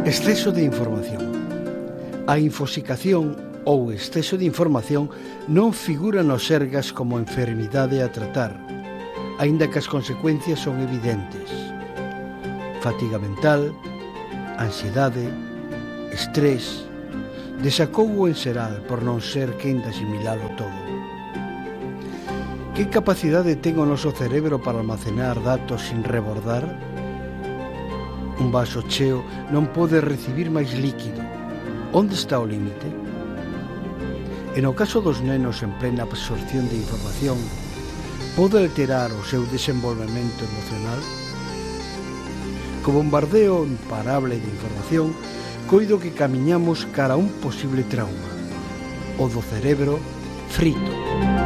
Exceso de información. A infoxicación ou exceso de información non figura nos Sergas como enfermidade a tratar, aínda que as consecuencias son evidentes. Fatiga mental, ansiedade, estrés, desacougo en xeral por non ser quen de asimilalo todo. Que capacidade ten o noso cerebro para almacenar datos sin rebordar? Un vaso cheo non pode recibir máis líquido. Onde está o límite? E no caso dos nenos en plena absorción de información, pode alterar o seu desenvolvemento emocional? Co bombardeo imparable de información, coido que camiñamos cara a un posible trauma, o do cerebro frito.